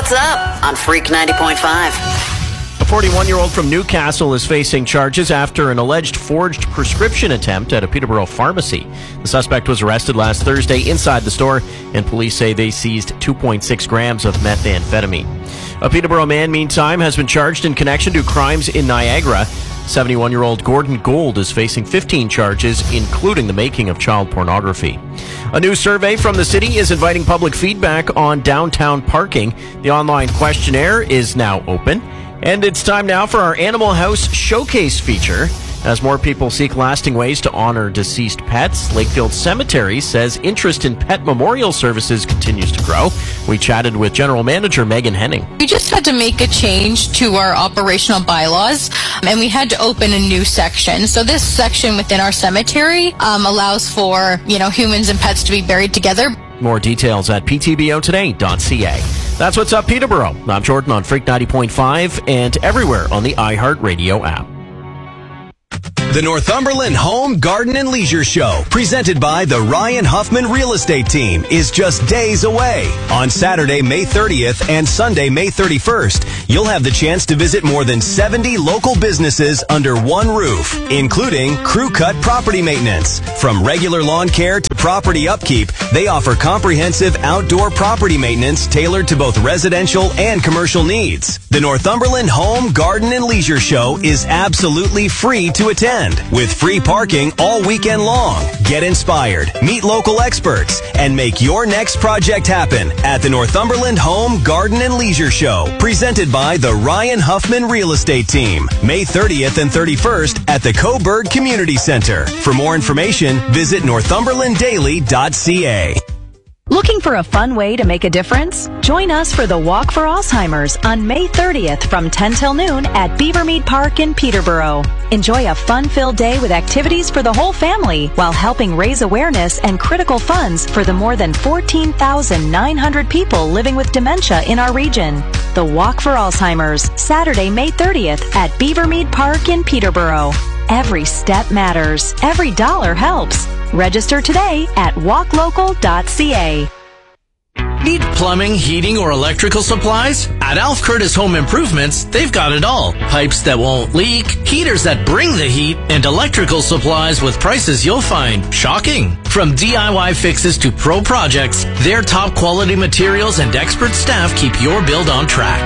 What's Up on Freak 90.5. A 41-year-old from Newcastle is facing charges after an alleged forged prescription attempt at a Peterborough pharmacy. The suspect was arrested last Thursday inside the store, and police say they seized 2.6 grams of methamphetamine. A Peterborough man, meantime, has been charged in connection to crimes in Niagara. 71-year-old Gordon Gold is facing 15 charges, including the making of child pornography. A new survey from the city is inviting public feedback on downtown parking. The online questionnaire is now open. And it's time now for our Animal House Showcase feature. As more people seek lasting ways to honor deceased pets, Lakefield Cemetery says interest in pet memorial services continues to grow. We chatted with General Manager Megan Henning. We just had to make a change to our operational bylaws, and we had to open a new section. So this section within our cemetery allows for, humans and pets to be buried together. More details at ptbotoday.ca. That's What's Up, Peterborough. I'm Jordan on Freak 90.5 and everywhere on the iHeartRadio app. The Northumberland Home, Garden, and Leisure Show, presented by the Ryan Huffman Real Estate Team, is just days away. On Saturday, May 30th and Sunday, May 31st, you'll have the chance to visit more than 70 local businesses under one roof, including Crew Cut Property Maintenance. From regular lawn care to property upkeep, they offer comprehensive outdoor property maintenance tailored to both residential and commercial needs. The Northumberland Home, Garden, and Leisure Show is absolutely free to attend, with free parking all weekend long. Get inspired, meet local experts, and make your next project happen at the Northumberland Home, Garden, and Leisure Show, presented by the Ryan Huffman Real Estate Team, May 30th and 31st at the Coburg Community Center. For more information, visit northumberlanddaily.ca. Looking for a fun way to make a difference? Join us for the Walk for Alzheimer's on May 30th from 10 till noon at Beavermead Park in Peterborough. Enjoy a fun-filled day with activities for the whole family while helping raise awareness and critical funds for the more than 14,900 people living with dementia in our region. The Walk for Alzheimer's, Saturday, May 30th at Beavermead Park in Peterborough. Every step matters. Every dollar helps. Register today at walklocal.ca. Need plumbing, heating, or electrical supplies? At Alf Curtis Home Improvements, they've got it all. Pipes that won't leak, heaters that bring the heat, and electrical supplies with prices you'll find shocking. From DIY fixes to pro projects, their top quality materials and expert staff keep your build on track.